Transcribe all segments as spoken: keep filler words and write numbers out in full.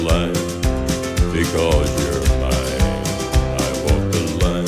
line because you're mine. I walk the line.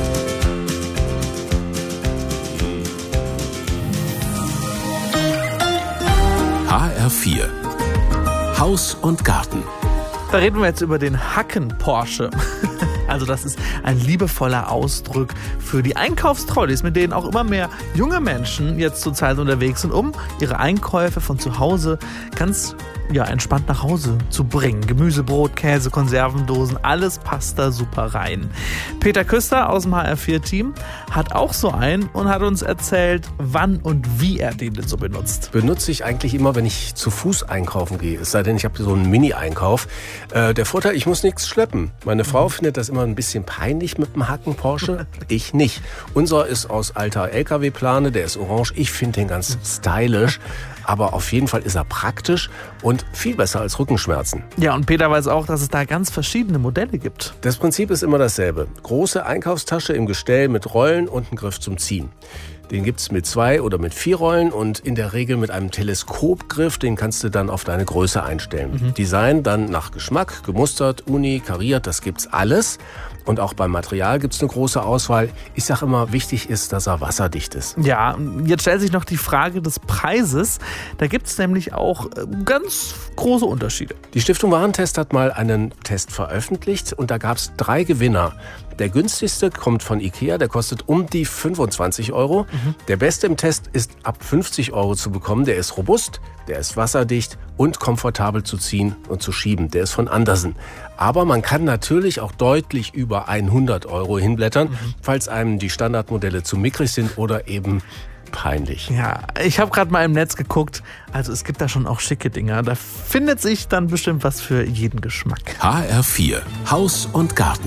H R vier Haus und Garten. Da reden wir jetzt über den Hacken-Porsche. Also das ist ein liebevoller Ausdruck für die Einkaufstrolleys, mit denen auch immer mehr junge Menschen jetzt zurzeit unterwegs sind, um ihre Einkäufe von zu Hause ganz ja, entspannt nach Hause zu bringen. Gemüse, Brot, Käse, Konservendosen, alles passt da super rein. Peter Küster aus dem H R vier Team hat auch so einen und hat uns erzählt, wann und wie er den denn so benutzt. Benutze ich eigentlich immer, wenn ich zu Fuß einkaufen gehe. Es sei denn, ich habe so einen Mini-Einkauf. Äh, der Vorteil, ich muss nichts schleppen. Meine Frau findet das immer ein bisschen peinlich mit dem Hacken Porsche. Ich nicht. Unser ist aus alter L K W-Plane, der ist orange. Ich finde den ganz stylisch. Aber auf jeden Fall ist er praktisch und viel besser als Rückenschmerzen. Ja, und Peter weiß auch, dass es da ganz verschiedene Modelle gibt. Das Prinzip ist immer dasselbe. Große Einkaufstasche im Gestell mit Rollen und einen Griff zum Ziehen. Den gibt's mit zwei oder mit vier Rollen und in der Regel mit einem Teleskopgriff. Den kannst du dann auf deine Größe einstellen. Mhm. Design dann nach Geschmack, gemustert, uni, kariert, das gibt's alles. Und auch beim Material gibt's eine große Auswahl. Ich sage immer, wichtig ist, dass er wasserdicht ist. Ja, jetzt stellt sich noch die Frage des Preises. Da gibt's nämlich auch ganz große Unterschiede. Die Stiftung Warentest hat mal einen Test veröffentlicht und da gab's drei Gewinner. Der günstigste kommt von Ikea, der kostet um die fünfundzwanzig Euro. Mhm. Der beste im Test ist ab fünfzig Euro zu bekommen. Der ist robust, der ist wasserdicht und komfortabel zu ziehen und zu schieben. Der ist von Andersen. Aber man kann natürlich auch deutlich über hundert Euro hinblättern, mhm. falls einem die Standardmodelle zu mickrig sind oder eben peinlich. Ja, ich habe gerade mal im Netz geguckt. Also es gibt da schon auch schicke Dinger. Da findet sich dann bestimmt was für jeden Geschmack. H R vier Haus und Garten.